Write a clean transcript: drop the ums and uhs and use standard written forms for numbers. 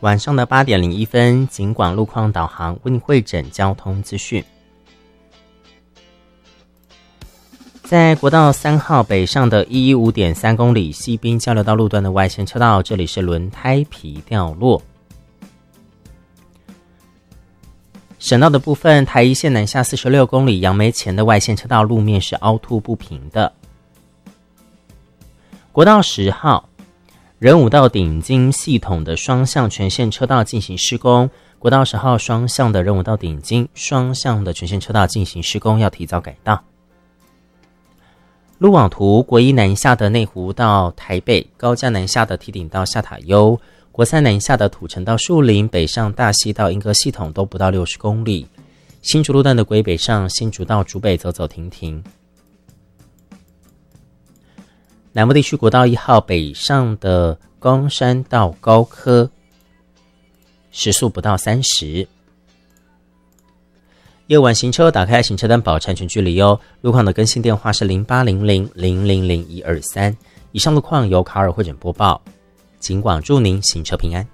晚上的8点01分，警广路况导航为您汇整交通资讯。在国道3号北上的115.3公里西滨交流道路段的外线车道，这里是轮胎皮掉落。省道的部分，台一线南下46公里杨梅前的外线车道路面是凹凸不平的。国道10号仁武到顶金系统的双向全线车道进行施工，国道10号双向的仁武到顶金双向的全线车道进行施工，要提早改道。路网图，国一南下的内湖到台北，高架南下的堤顶到下塔悠，国三南下的土城到树林，北上大溪到莺歌系统都不到60公里。新竹路段的国一北上，新竹到竹北走走停停。南部地区国道1号北上的冈山到高科，时速不到30。夜晚行车打开行车灯保持安全距离哦。路况的更新电话是0800000123。以上路况由卡尔会诊播报，警广祝您行车平安。